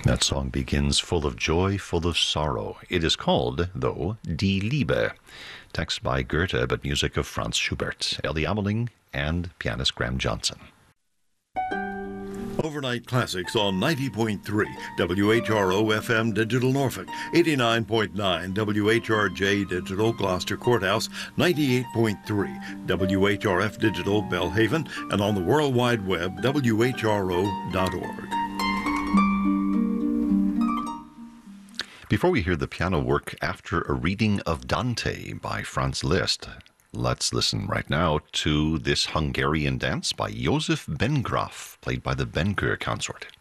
That song begins full of joy, full of sorrow. It is called, though, Die Liebe. Text by Goethe, but music of Franz Schubert, Ellie Ameling, and pianist Graham Johnson. Overnight Classics on 90.3 WHRO FM Digital Norfolk, 89.9 WHRJ Digital Gloucester Courthouse, 98.3 WHRF Digital Belhaven, and on the World Wide Web, WHRO.org. Before we hear the piano work after a reading of Dante by Franz Liszt, let's listen right now to this Hungarian dance by Josef Bengraf, played by the Ben Consort.